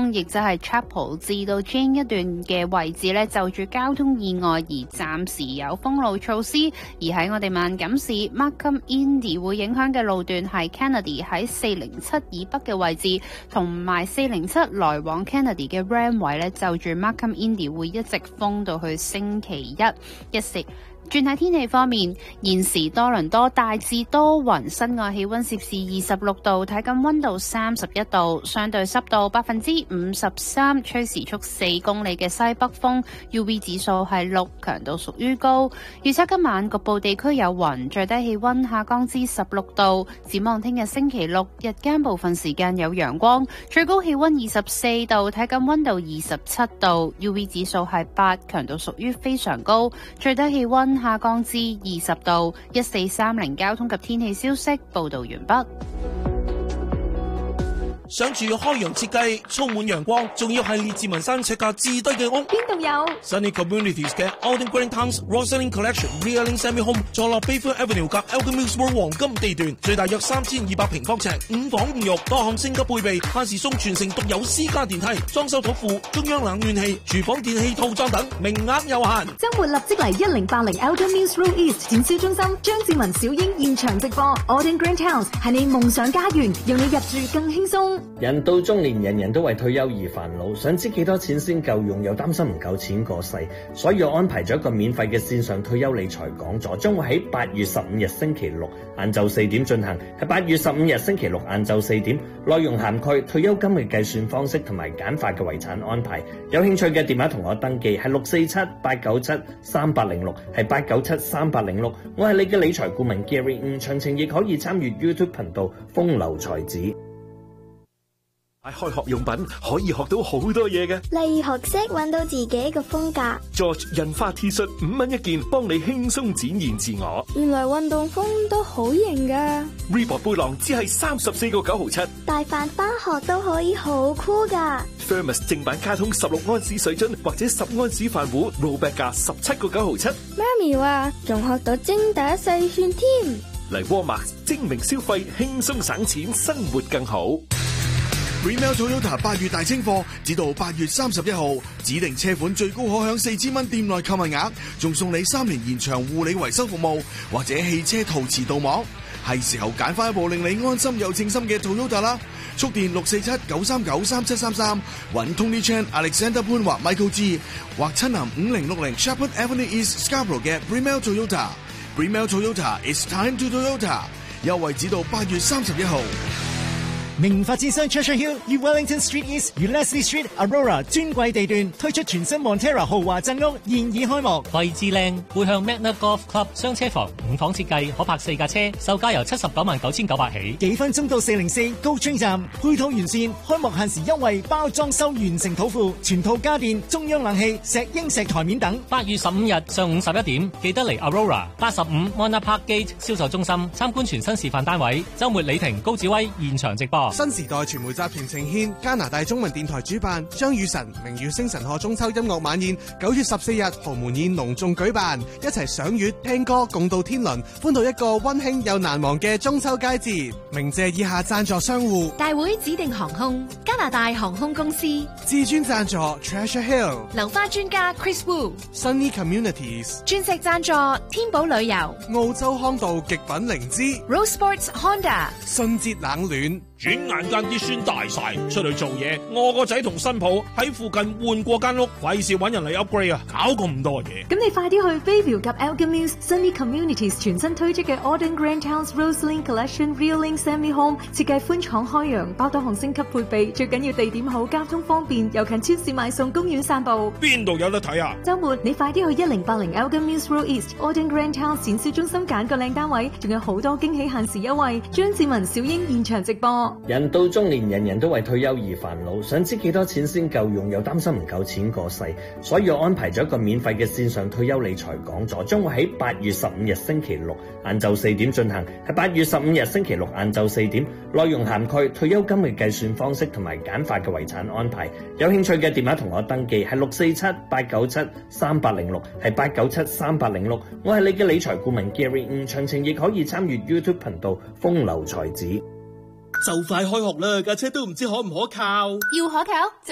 峰，亦即係 Chapel 至到 Jane 一段嘅位置呢，就住交通意外而暫時有封路措施。而喺我哋萬錦市 Markham Indy 會影響嘅路段係 Kennedy 喺407以北嘅位置，同埋407來往 Kennedy 嘅 Ram 位呢，就住 Markham Indy 會一直封到去星期一時。轉喺天氣方面，現時多倫多大致多雲，室外氣溫攝氏26度，體感溫度31度，相對濕度53%，吹時速4公里嘅西北風 ，UV 指數係6，強度屬於高。預測今晚局部地區有雲，最低氣溫下降至16度。展望聽日星期六，日間部分時間有陽光，最高氣溫24度，體感溫度27度，UV 指數係8，強度屬於非常高。最低氣溫下降至20度。1430交通及天氣消息報道完畢。 想住開揚設計，充滿陽光，仲要係列治文山尺價至低嘅屋。 邊度有 Sunny Communities 嘅 Alden Green Towns Rosalie Collection Realing Semi Home 坐落 Bayfront Avenue 隔 Elgin Mills Road 黃金地段，最大約3200平方尺，5房5浴，多項升級配備，限時送全城獨有私家電梯，裝修土庫，中央冷暖氣，廚房電器套裝等，名額有限。 周末立即嚟1080 Elgin Mills Road East 展銷中心，張志文小英現場直播 Alden Green Towns 係你夢想家園，讓你入住更輕鬆。 人到中年，人人都為退休而煩惱，想知幾多錢先夠用，又擔心唔夠錢過世，所以我安排咗一個免費嘅線上退休理財講座，將會喺8月15日星期六晏晝4點進行，係8月15日星期六晏晝4點，內容涵蓋退休金嘅計算方式同埋簡化嘅遺產安排。有興趣嘅電話同我登記係647-897-3806，係897-3806。我係你嘅理財顧問 Gary， 詳情亦可以參與 YouTube 頻道風流才子。 買開學用品可以學到好多嘢嘅， 例如學識揾到自己嘅風格。 George 印花 T 恤5蚊一件，幫你輕鬆展現自我。 原來運動風都好型噶。 Reebok 背囊只係34個9毫7， 帶飯返學都可以好酷噶。 Thermos 正版卡通16安士水樽或者10安士飯壺 ，rollback 價17個9毫7。 媽咪話仲學到精打細算添。 嚟 Walmart 精明消費，輕鬆省錢，生活更好。 Bremel Toyota 8月大清貨，至到8月31號，指定車款最高可享4000蚊店內購物額，仲送你3年延長護理維修服務，或者汽車陶瓷鍍膜。係時候揀翻一部令你安心又稱心嘅 Toyota 啦！速電647-939-3733，揾 Tony Chan、Alexander 潘或 Michael G， 或親臨5060 Shepherd Avenue East Scarborough 嘅 Bremel Toyota。Bremel Toyota It's time to Toyota， 優惠至到8月31號。 明發展商 Treasure Hill 與 Wellington Street East 與 Leslie Street Aurora 尊貴地段推出全新 Montera 豪華鎮屋，現已開幕。 位置靚，會向 Magna Golf Club 雙車房5房設計，可泊4架車，售價由799900起。 幾分鐘到404高村站，配套完善，開幕限時優惠包裝修完成土庫，全套家電、中央冷氣、石英石台面等。 8月15日上午11點，記得嚟 Aurora 85 Mona Park Gate 銷售中心參觀全新示範單位。週末李婷、高志威現場直播。 新時代傳媒集團呈獻加拿大中文電台主辦張雨晨明月星辰賀中秋音樂晚宴，9月14日豪門宴隆重舉辦，一齊賞月聽歌共度天倫，歡度一個溫馨又難忘嘅中秋佳節。鳴謝以下贊助商戶： 大會指定航空、加拿大航空公司、 至尊贊助 Treasure Hill、 流花專家 Chris Wu、Sunny Communities、 鑽石贊助天寶旅遊、 澳洲康道極品靈芝、 Rose Sports Honda、 信捷冷暖。 轉眼間啲孫大晒，出去做嘢，我個仔同新抱喺附近換過間屋，費事揾人嚟 upgrade 啊，搞咁多嘢。 咁你快啲去 Bayview 及 Elgin Mills Sunny Communities 全新推出嘅 Alden Green Towns Rosalie Collection Realing Semi Home， 設計寬敞開揚，包多項升級配備，最緊要地點好，交通方便，又近超市買餸、公園散步。 邊度有得睇啊？ 週末你快啲去1080 Elgin Mills Road East Alden Green Towns 展銷中心揀個靚單位，仲有好多驚喜限時優惠。張志文、小英現場直播。 人到中年，人人都為退休而煩惱，想知幾多錢先夠用，又擔心唔夠錢過世，所以我安排咗一個免費嘅線上退休理財講座，將會喺8月15日星期六晏晝4點進行，係8月15日星期六晏晝4點，內容涵蓋退休金嘅計算方式同埋簡化嘅遺產安排。有興趣嘅電話同我登記係647-897-3806，係897-3806。我係你嘅理財顧問 Gary， 詳情亦可以參與 YouTube 頻道風流才子。 就快開學啦，架車都唔知可唔可靠。 要可靠